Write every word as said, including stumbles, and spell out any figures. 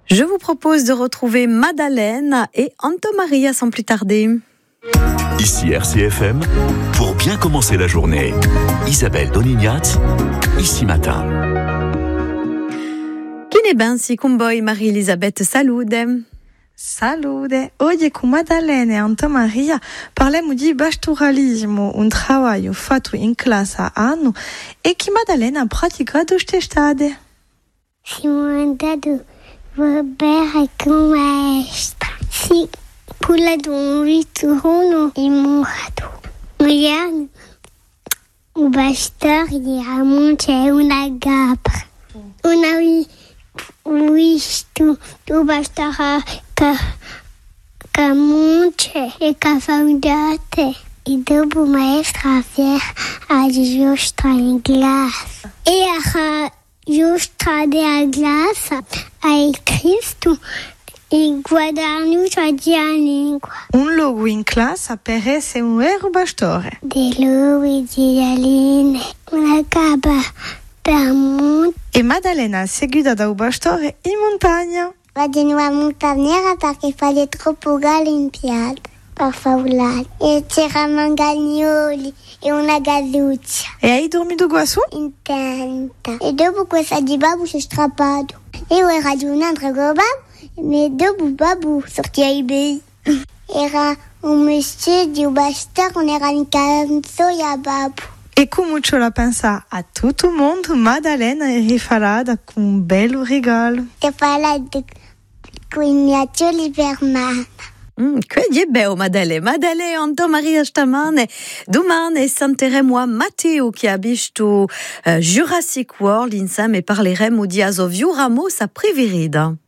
Je vous propose de retrouver Madeleine et Anto Maria sans plus tarder. Ici R C F M, pour bien commencer la journée. Isabelle Donignat, ici matin. Bine ben si cumboi Marie-Elisabeth salude. Salute! Oggi con Maddalena e Anto Maria parliamo di pastoralismo, un trabalho fatto in classe a anno e che Maddalena ha praticato quest'estate. Siamo andati a bere con maestra. Sì, quella di un ritorno è morto. Mariano, il pastore di Ramon c'è una gabbia. Una visto il pastore che, che monte e che saudate. E dopo maestra ver a giostra in glace. E a giostra della glace hai Cristo e guadagnarci a lingua. Un logo in classe per essere un vero pastore. De lui di Aline, una gabbia per monte. E Maddalena è seguita da un pastore in montagna. Vado in una montagniera perché fa le troppo Olimpiadi per faulare. E c'era mangagnoli e una galluccia. E hai dormito qua su? In tenda. E dopo questa di babbo si è strappato. Io ero di un altro babbo, ma dopo babbo sortiva i bei. Era un monsieur di un pastore, on era in canzone a babbo. E come ce la pensa a tutto il mondo, Maddalena è rifalata con un bel regalo. Ti parla di miniature per mamma. Mm, que je beo Madele, Madele Anto Maria stamane. Domani sentiremo a Matteo che ha visto uh, Jurassic World insieme e parleremo di Aso Viuramo sa preferita.